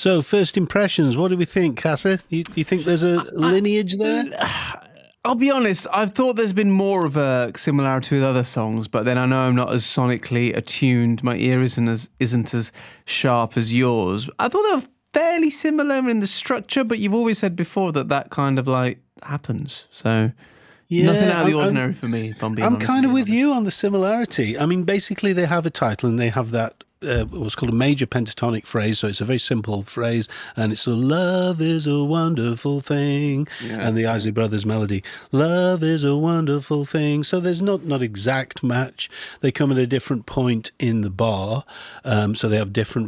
So, first impressions, what do we think, Casa? You think there's a lineage there? I'll be honest, I've thought there's been more of a similarity with other songs, but then I know I'm not as sonically attuned. My ear isn't as sharp as yours. I thought they were fairly similar in the structure, but you've always said before that kind of like happens. So nothing out of the ordinary for me, if I'm being honest. I'm kind of with you on the similarity. I mean, basically they have a title and they have that what's called a major pentatonic phrase, so it's a very simple phrase, and it's sort of love is a wonderful thing, and the Isley Brothers melody, love is a wonderful thing. So there's not exact match. They come at a different point in the bar, so they have different